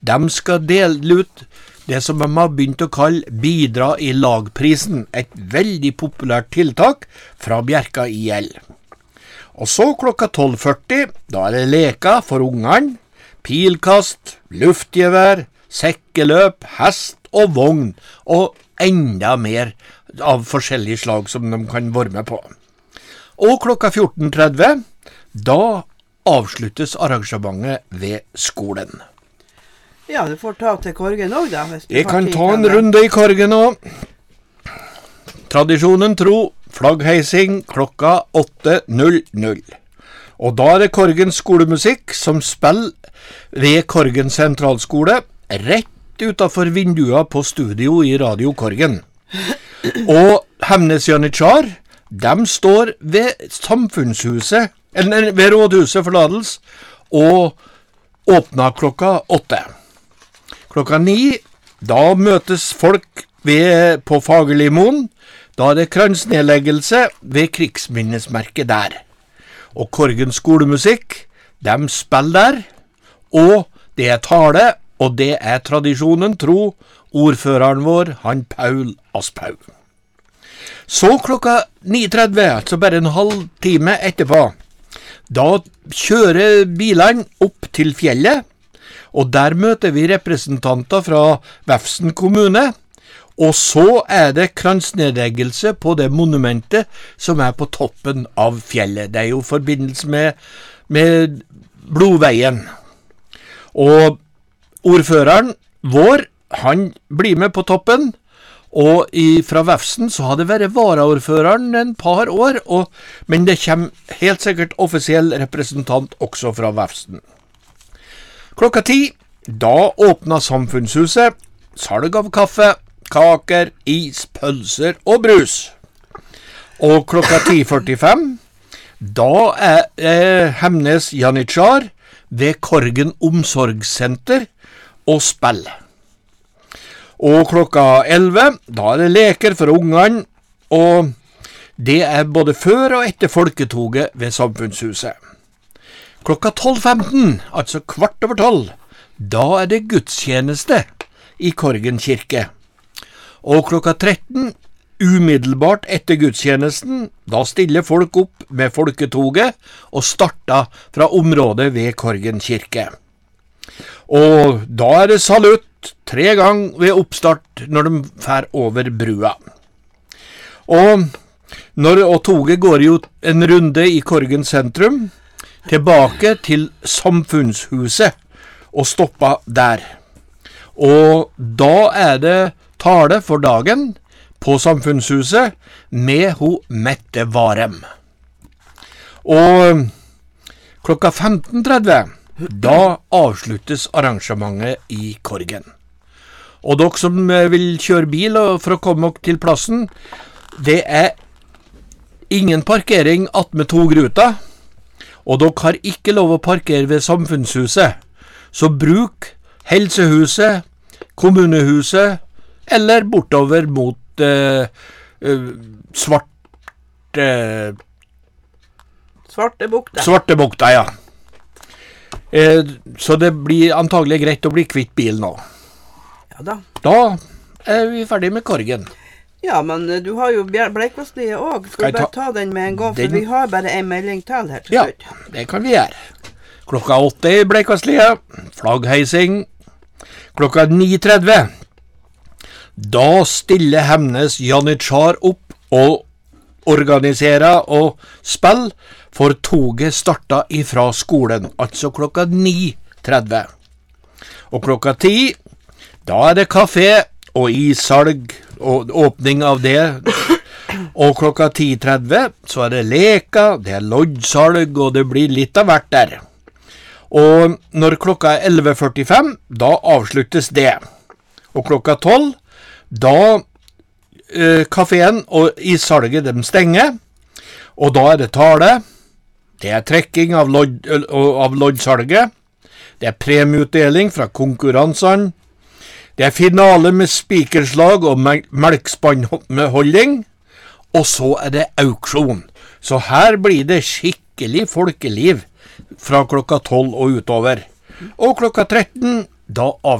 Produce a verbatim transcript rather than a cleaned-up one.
de skal dele ut det som de har begynt å kalle Bidra i lagprisen, et veldig populært tiltak fra Bjerka I L. Og så klokka tolv førti, da er det leka for ungene, pilkast, luftgevær, sekkeløp, hest og vogn, og enda mer av forskjellige slag som de kan være med på. Og klokka fjorten tretti, da avsluttes arrangementet ved skolen. Ja, du får ta til Korgen også da. Hvis du Jeg kan tid ta en til det. runde I Korgen også. Tradisjonen tro, flaggheising klokka åtte null null. Og da er det Korgens skolemusikk som spiller ved Korgen sentralskole, rett utenfor vinduet på studio I Radio Korgen. Og Hemnes Janitsjar, de står ved samfunnshuset, eller ved rådhuset forladels, og åpner klokka åtte. Klokka ni, da møtes folk ved, på Fagerlimoen. Da er det kransnedleggelse ved krigsminnesmerket der. Og Korgens skolemusikk, de spiller der, og det er tale, og det er tradisjonen tro, ordføreren vår, han Paul Asphaug. Så klokka ni tretti, altså bare en halv time etterpå, da kjører bilene opp til fjellet, og der møter vi representanter fra Vefsn kommune, og så er det kransnedleggelse på det monumentet som er på toppen av fjellet. Det er jo forbindelse med, med Blodveien. Og ordføreren vår, han blir med på toppen, og i, fra Vefsn så har det vært varaordføreren en par år, og, men det kommer helt sikkert offisiell representant også fra Vefsn. Klokka ti, da åpner samfunnshuset, salg av kaffe, kaker, is, pølser og brus. Og klokka ti førtifem, da er eh, Hemnes Janitsjar ved Korgen omsorgssenter og spill. Og klokka elleve, da er det leker for ungene, og det er både før og etter folketoget ved samfunnshuset. Klokka tolv femten, altså kvart over tolv, da er det gudstjeneste i Korgen kirke. Og klokka tretten, umiddelbart etter gudstjenesten, da stiller folk opp med folketoget og starter fra området ved Korgen kirke. Og da er det salutt tre ganger ved oppstart når de fer over brua. Og, når, og toget går jo en runde i Korgen sentrum, tilbake til samfunnshuset og stopper der. Og da er det tale for dagen på samfunnshuset med ho Mette Varem. Og klokka femten tretti, da avsluttes arrangementet i Korgen. Og dere som vil kjøre bil for å komme til plassen, det er ingen parkering attmed togruta, og dere har ikke lov å parkere ved samfunnshuset, så bruk helsehuset, kommunehuset, eller bortover mot eh, eh, svart eh, Svartebukta. Svartebukta, ja. Eh, så det blir antagelig greit å bli kvitt bil nå. Ja da. Da er vi ferdig med Korgen. Ja, men du har jo Bleikvassliet også. Skal vi bare ta den med en gang, for den... vi har bare en melding til her til ja, slutt. Ja, det kan vi gjøre. Klokka åtte i Bleikvassliet, flaggheising. Klokka ni tretti, da stiller Hemnes Janitsjar opp og organiserer og spiller, for toget starta ifra skolen, altså klokka ni tretti. Og klokka ti, da er det kafé og issalg og åpning av det. Og klokka ti tretti, så er det leka, det er loddsalg, og det blir litt av hvert der. Og når klokka er elleve førtifem, da avsluttes det. Og klokka tolv, da eh, kaféen og issalget de stenger, og da er det tale, det er trekking av, lodd, av loddsalget, det er premieutdeling fra konkurransene, det er finale med spikerslag og melkspannholding, og så er det auksjon. Så her blir det skikkelig folkeliv fra klokka tolv og utover. Og klokka tretten, da av